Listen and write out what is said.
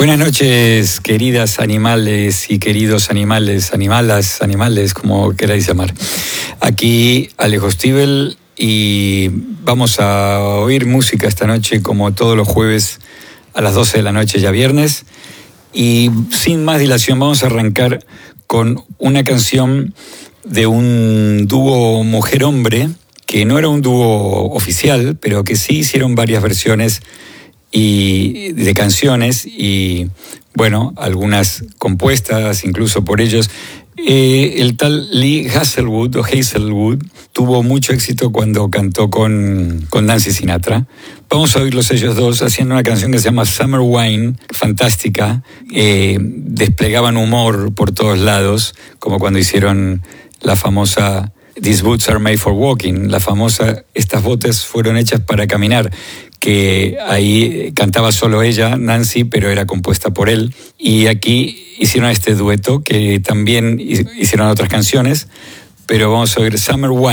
Buenas noches, queridas animales y queridos animales, animales, como queráis llamar. Aquí Alejo Stivel y vamos a oír música esta noche como todos los jueves a las 12 de la noche, ya viernes. Y sin más dilación vamos a arrancar con una canción de un dúo mujer-hombre, que no era un dúo oficial, pero que sí hicieron varias versiones y de canciones y, bueno, algunas compuestas incluso por ellos. El tal Lee Hazlewood tuvo mucho éxito cuando cantó con Nancy Sinatra. Vamos a oírlos ellos dos haciendo una canción que se llama Summer Wine, fantástica. Desplegaban humor por todos lados, como cuando hicieron la famosa These Boots Are Made for Walking, la famosa Estas botas fueron hechas para caminar, que ahí cantaba solo ella, Nancy, pero era compuesta por él. Y aquí hicieron este dueto, que también hicieron otras canciones, pero vamos a oír Summer Wine.